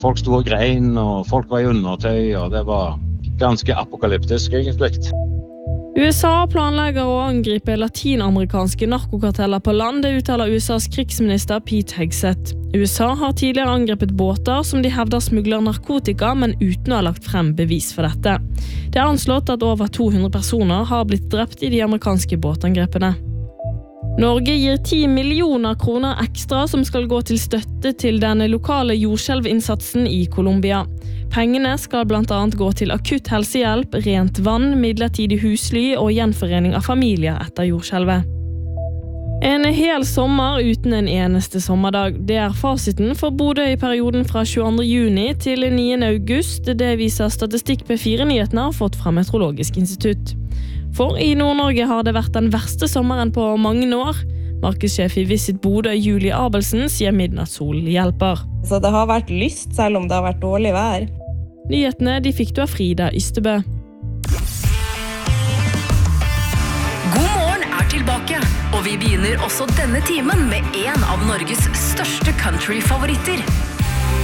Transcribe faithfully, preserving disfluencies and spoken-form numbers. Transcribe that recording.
Folk stod og grein, og folk var i undertøy, og det var ganske apokalyptisk, egentlig. U S A planlegger å angripe latinamerikanske narkokarteller på land, det uttaler U S A's krigsminister Pete Hegseth. U S A har tidligere angrepet båter som de hevder smugler narkotika, men uten å ha lagt frem bevis for dette. Det er anslått at over to hundre personer har blitt drept i de amerikanske båtangrepene. Norge gir ti millioner kroner ekstra som skal gå til støtte til den lokale jordskjelvinnsatsen i Colombia. Pengene skal blant annet gå til akutt helsehjelp, rent vann, midlertidig husly og gjenforening av familier etter jordskjelvet. En hel sommer uten en eneste sommerdag. Det er fasiten for Bodø i perioden fra tjueandre juni til niende august. Det viser statistikk P fire Nyhetene har fått fra Meteorologisk institutt. For i Nord-Norge har det vært den verste sommeren på mange år. Markedssjef i Visit Bodø, Julie Abelsen, sier midnattssol hjelper. Så det har vært lyst, selv om det har vært dårlig vær. Nyhetene de fikk du av Frida Ystebø. God morgen er tilbake, og vi begynner også denne timen med en av Norges største country-favoritter.